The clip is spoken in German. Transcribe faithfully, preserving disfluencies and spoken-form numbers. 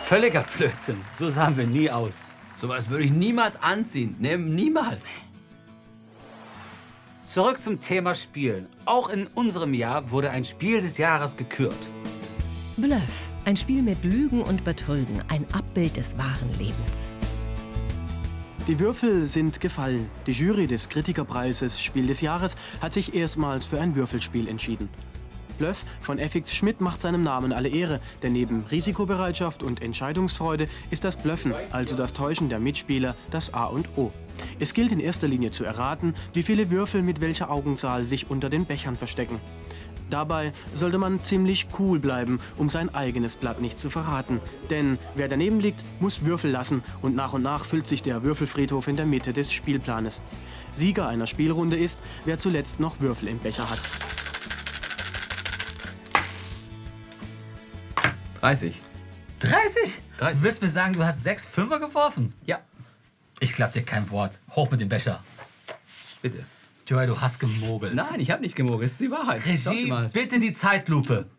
Völliger Blödsinn. So sahen wir nie aus. Sowas würde ich niemals anziehen. Ne, niemals. Zurück zum Thema Spielen. Auch in unserem Jahr wurde ein Spiel des Jahres gekürt. Bluff. Ein Spiel mit Lügen und Betrügen. Ein Abbild des wahren Lebens. Die Würfel sind gefallen. Die Jury des Kritikerpreises Spiel des Jahres hat sich erstmals für ein Würfelspiel entschieden. Bluff von F X Schmidt macht seinem Namen alle Ehre, denn neben Risikobereitschaft und Entscheidungsfreude ist das Bluffen, also das Täuschen der Mitspieler, das A und O. Es gilt in erster Linie zu erraten, wie viele Würfel mit welcher Augenzahl sich unter den Bechern verstecken. Dabei sollte man ziemlich cool bleiben, um sein eigenes Blatt nicht zu verraten. Denn wer daneben liegt, muss Würfel lassen und nach und nach füllt sich der Würfelfriedhof in der Mitte des Spielplanes. Sieger einer Spielrunde ist, wer zuletzt noch Würfel im Becher hat. dreißig. dreißig? dreißig. Du willst mir sagen, du hast sechs Fünfer geworfen? Ja. Ich glaub dir kein Wort. Hoch mit dem Becher. Bitte. Joey, du hast gemogelt. Nein, ich habe nicht gemogelt. Das ist die Wahrheit. Regie, bitte die Zeitlupe.